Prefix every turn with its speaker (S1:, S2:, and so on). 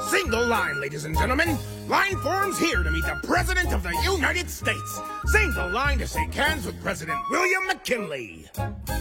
S1: Single line, ladies and gentlemen. Line forms here to meet the President of the United States. Single line to shake hands with President William McKinley.